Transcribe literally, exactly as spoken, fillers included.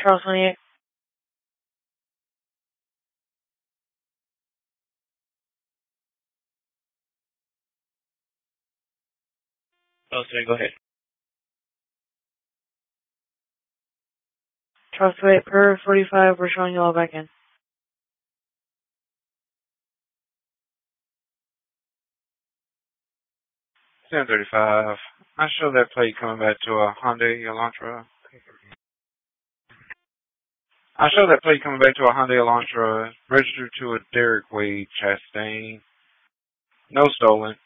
Charles twenty-eight. Charles twenty-eight, go ahead. Charles twenty-eight, per forty-five, we're showing you all back in. seven thirty-five. I show that plate coming back to a Hyundai Elantra. I show that plate coming back to a Hyundai Elantra, registered to a Derek Wade Chastain. No stolen.